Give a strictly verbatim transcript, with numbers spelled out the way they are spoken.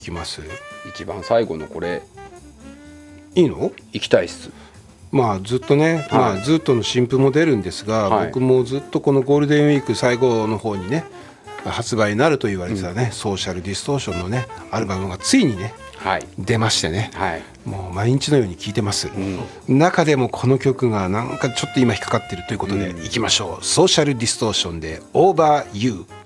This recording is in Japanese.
いきます。 一番最後のこれいいの？ 行きたいっす。 まあずっとね、 はい、 まあ、ずっとの新譜も出るんですが、はい、僕もずっとこのゴールデンウィーク最後の方にね発売になると言われてたね、うん、ソーシャルディストーションのねアルバムがついにね、はい、出ましてね、はい、もう毎日のように聴いてます、うん、中でもこの曲がなんかちょっと今引っかかってるということで、うん、いきましょう。ソーシャルディストーションで Over You。